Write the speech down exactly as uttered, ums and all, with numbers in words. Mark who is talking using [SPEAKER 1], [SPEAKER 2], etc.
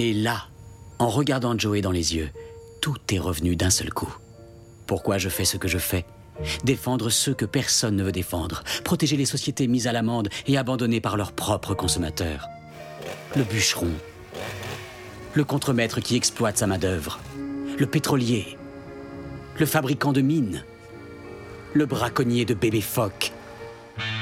[SPEAKER 1] Et là, en regardant Joey dans les yeux, tout est revenu d'un seul coup. Pourquoi je fais ce que je fais? Défendre ceux que personne ne veut défendre, protéger les sociétés mises à l'amende et abandonnées par leurs propres consommateurs. Le bûcheron, le contremaître qui exploite sa main-d'œuvre, le pétrolier, le fabricant de mines, le braconnier de bébés phoques.